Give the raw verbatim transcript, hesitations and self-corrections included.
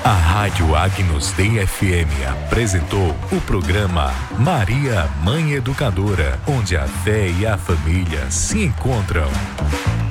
A Rádio Agnus Dei F M apresentou o programa Maria, Mãe Educadora, onde a fé e a família se encontram.